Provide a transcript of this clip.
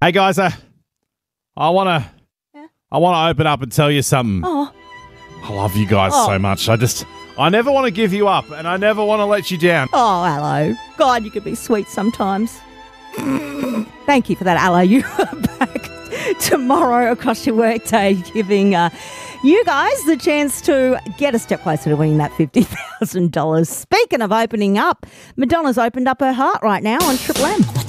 Hey guys, I wanna open up and tell you something. Oh. I love you guys so much. I never want to give you up, and I never want to let you down. Oh, hello. God, you could be sweet sometimes. Thank you for that, hello. You are back tomorrow across your workday, giving you guys the chance to get a step closer to winning that $50,000. Speaking of opening up, Madonna's opened up her heart right now on Triple M.